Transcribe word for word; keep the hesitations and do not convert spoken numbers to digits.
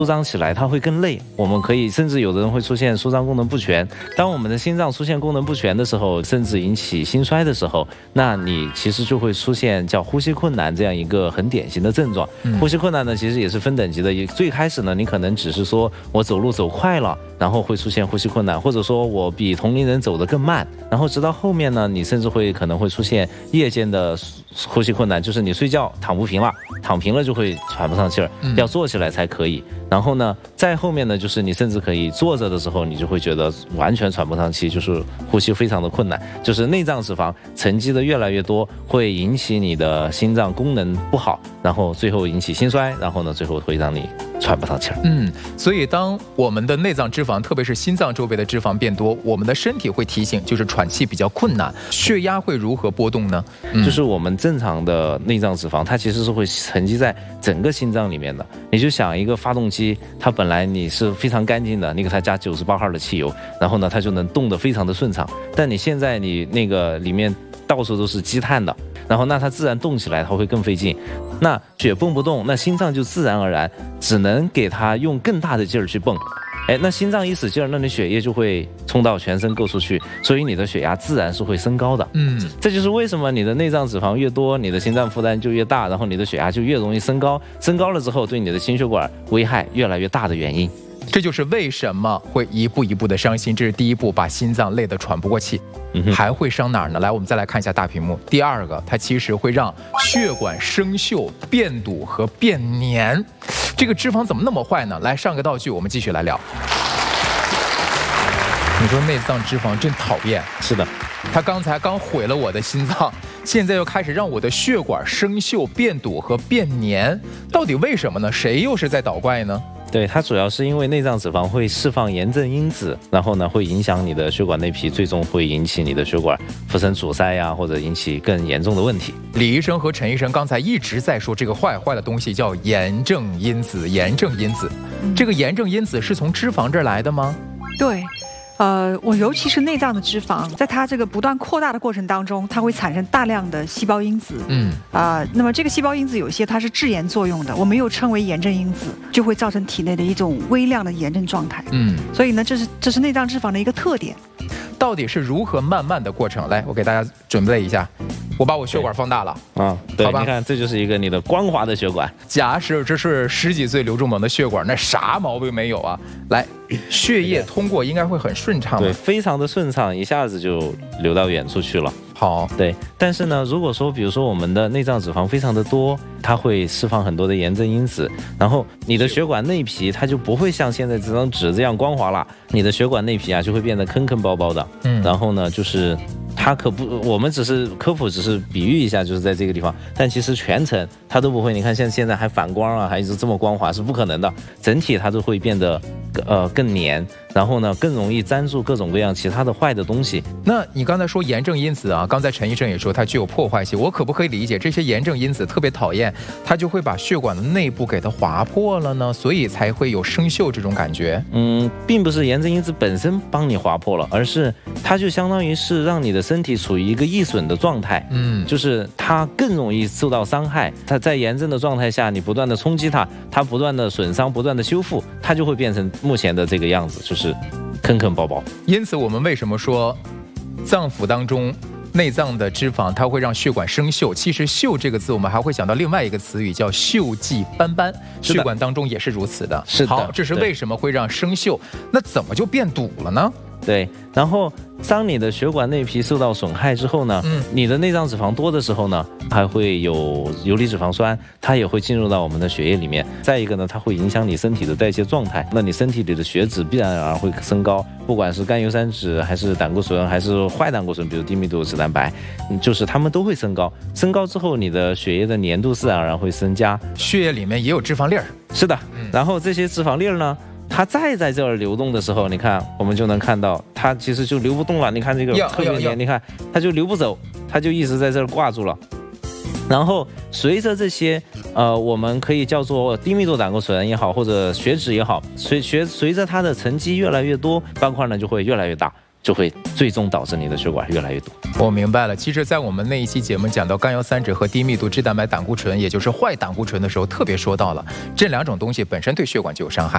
舒张起来它会更累，我们可以甚至有的人会出现舒张功能不全。当我们的心脏出现功能不全的时候，甚至引起心衰的时候，那你其实就会出现叫呼吸困难这样一个很典型的症状。嗯、呼吸困难呢，其实也是分等级的。最开始呢，你可能只是说我走路走快了，然后会出现呼吸困难，或者说我比同龄人走得更慢，然后直到后面呢，你甚至会可能会出现夜间的呼吸困难，就是你睡觉躺不平了，躺平了就会喘不上气儿，要坐起来才可以。然后呢，再后面呢，就是你甚至可以坐着的时候，你就会觉得完全喘不上气，就是呼吸非常的困难，就是内脏脂肪沉积的越来越多，会引起你的心脏功能不好，然后最后引起心衰，然后呢，最后会让你喘不上气儿。 嗯，所以当我们的内脏脂肪，特别是心脏周围的脂肪变多，我们的身体会提醒，就是喘气比较困难。血压会如何波动呢？ 嗯、就是我们正常的内脏脂肪，它其实是会沉积在整个心脏里面的。你就想一个发动机，它本来你是非常干净的，你给它加九十八号的汽油，然后呢，它就能动得非常的顺畅。但你现在你那个里面到处都是积碳的，然后那它自然动起来它会更费劲。那血蹦不动，那心脏就自然而然只能给它用更大的劲儿去蹦。哎，那心脏一使劲儿，那你血液就会冲到全身各处去，所以你的血压自然是会升高的。嗯，这就是为什么你的内脏脂肪越多，你的心脏负担就越大，然后你的血压就越容易升高。升高了之后，对你的心血管危害越来越大的原因。 这就是为什么会一步一步的伤心，这是第一步，把心脏累得喘不过气。嗯、还会伤哪儿呢？来，我们再来看一下大屏幕。第二个，它其实会让血管生锈、变堵和变黏。这个脂肪怎么那么坏呢？来上个道具，我们继续来聊。你说内脏脂肪真讨厌。 是的， 它刚才刚毁了我的心脏，现在又开始让我的血管生锈、变堵和变黏，到底为什么呢？谁又是在捣怪呢？ 对，它主要是因为内脏脂肪会释放炎症因子，然后呢会影响你的血管内皮，最终会引起你的血管发生阻塞呀，或者引起更严重的问题。 李医生和陈医生刚才一直在说这个坏坏的东西叫炎症因子，炎症因子，嗯、这个炎症因子是从脂肪这儿来的吗？ 对。呃，我尤其是内脏的脂肪，在它这个不断扩大的过程当中，它会产生大量的细胞因子。嗯，啊、呃，那么这个细胞因子有一些它是致炎作用的，我们又称为炎症因子，就会造成体内的一种微量的炎症状态。嗯，所以呢，这是这是内脏脂肪的一个特点。 到底是如何慢慢的过程？来，我给大家准备一下。我把我血管放大了啊，对，你看这就是一个你的光滑的血管。 假使这是十几岁刘仲猛的血管，那啥毛病没有啊？来，血液通过应该会很顺畅， 对，非常的顺畅，一下子就流到远处去了。 好， 对，但是呢，如果说比如说我们的内脏脂肪非常的多，它会释放很多的炎症因子，然后你的血管内皮它就不会像现在这张纸这样光滑了，你的血管内皮啊就会变得坑坑包包的。嗯，然后呢就是。它可不，我们只是科普，只是比喻一下，就是在这个地方，但其实全程它都不会。你看，现现在还反光啊，还一直这么光滑，是不可能的。整体它都会变得呃更黏，然后呢更容易粘住各种各样其他的坏的东西。 那你刚才说炎症因子啊，刚才陈医生也说它具有破坏性，我可不可以理解这些炎症因子特别讨厌，它就会把血管的内部给它划破了呢？所以才会有生锈这种感觉？ 嗯，并不是炎症因子本身帮你划破了，而是它就相当于是让你的身体处于一个易损的状态，嗯，就是它更容易受到伤害。它在炎症的状态下，你不断的冲击它，它不断的损伤，不断的修复，它就会变成目前的这个样子，就是坑坑包包。 因此，我们为什么说脏腑当中内脏的脂肪它会让血管生锈？其实“锈”这个字，我们还会想到另外一个词语叫锈迹斑斑，血管当中也是如此的。 是的， 好，这是为什么会让生锈？那怎么就变堵了呢？ 对，然后当你的血管内皮受到损害之后呢，嗯，你的内脏脂肪多的时候呢，还会有游离脂肪酸，它也会进入到我们的血液里面。再一个呢，它会影响你身体的代谢状态，那你身体里的血脂必然而然会升高，不管是甘油三酯还是胆固醇还是坏胆固醇，比如低密度脂蛋白，就是它们都会升高。升高之后，你的血液的粘度自然而然会增加， 血液里面也有脂肪粒儿。 是的，然后这些脂肪粒儿呢，它再在这儿流动的时候，你看我们就能看到它其实就流不动了。你看这个特别黏，你看它就流不走，它就一直在这儿挂住了。然后随着这些呃，我们可以叫做低密度胆固醇也好，或者血脂也好，随随随着它的沉积越来越多，斑块呢就会越来越大，就会最终导致你的血管越来越堵。 我明白了。其实，在我们那一期节目讲到甘油三酯和低密度脂蛋白胆固醇，也就是坏胆固醇的时候，特别说到了这两种东西本身对血管就有伤害。